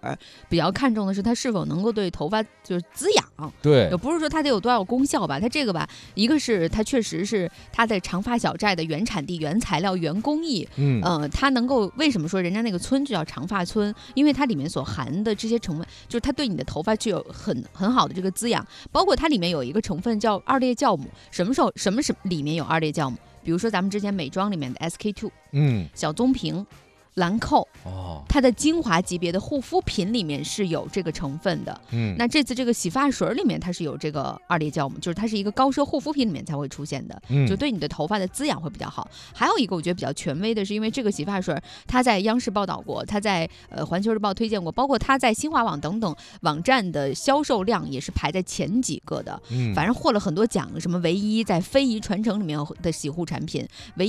比较看重的是它是否能够对头发就是滋养。 对， 也不是说它得有多少功效吧，它这个吧，一个是它确实是它的长发小寨的原产地、原材料、原工艺，它能够为什么说人家那个村就叫长发村？因为它里面所含的这些成分，就是它对你的头发具有很好的这个滋养，包括它里面有一个成分叫二裂酵母，什么里面有二裂酵母？比如说咱们之前美妆里面的 SK2，小棕瓶。兰蔻它的精华级别的护肤品里面是有这个成分的。那这次这个洗发水里面它是有这个二裂酵母，就是它是一个高奢护肤品里面才会出现的，就对你的头发的滋养会比较好。还有一个我觉得比较权威的是，因为这个洗发水它在央视报道过，它在环球日报推荐过，包括它在新华网等等网站的销售量也是排在前几个的。反正获了很多奖，什么唯一在非遗传承里面的洗护产品，唯一